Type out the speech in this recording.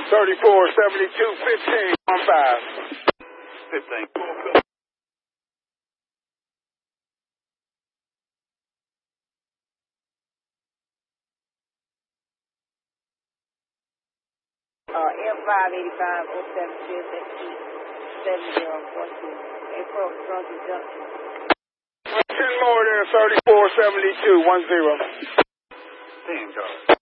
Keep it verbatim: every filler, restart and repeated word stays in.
thirty-four seventy-two, fifteen, one five. fifteen. Uh, M five eighty-five oh seven six seven zero four two. April Brunswick Junction. ten more there, thirty-four seventy-two, one zero. ten, Charlie.